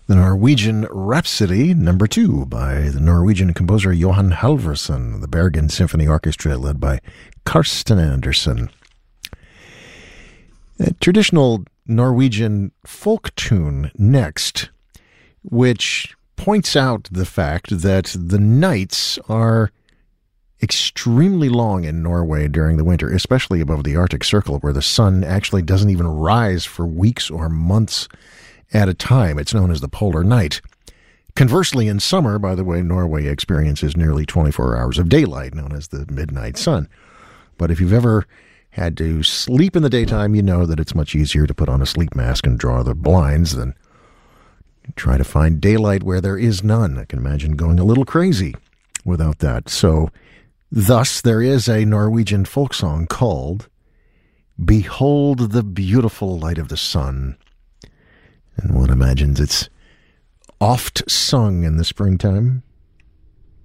The Norwegian Rhapsody, number 2, by the Norwegian composer Johan Halvorsen, the Bergen Symphony Orchestra, led by Karsten Andersen. A traditional Norwegian folk tune next, which points out the fact that the nights are extremely long in Norway during the winter, especially above the Arctic Circle, where the sun actually doesn't even rise for weeks or months at a time. It's known as the polar night. Conversely, in summer, by the way, Norway experiences nearly 24 hours of daylight, known as the midnight sun. But if you've ever had to sleep in the daytime, you know that it's much easier to put on a sleep mask and draw the blinds than try to find daylight where there is none. I can imagine going a little crazy without that. So, thus, there is a Norwegian folk song called Behold the Beautiful Light of the Sun. And one imagines it's oft sung in the springtime.